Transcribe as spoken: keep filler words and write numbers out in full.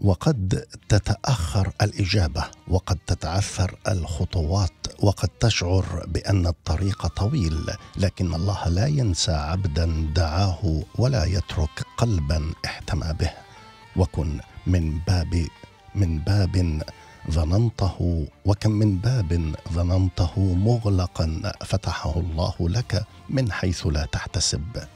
وقد تتأخر الإجابة، وقد تتعثر الخطوات، وقد تشعر بأن الطريق طويل، لكن الله لا ينسى عبدا دعاه ولا يترك قلبا احتمى به. وكن من باب من باب ظننته، وكم من باب ظننته مغلقا فتحه الله لك من حيث لا تحتسب.